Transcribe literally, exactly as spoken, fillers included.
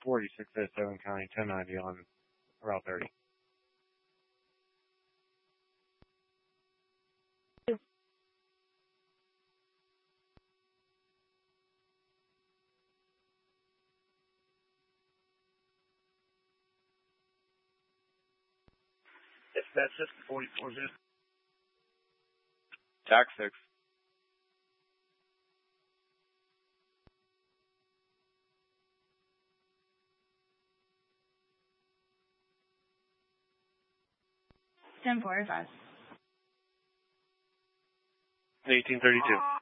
forty, six oh seven County ten ninety on Route thirty. If that's just forty-four zero. Tax six. ten forty-five. eighteen thirty-two.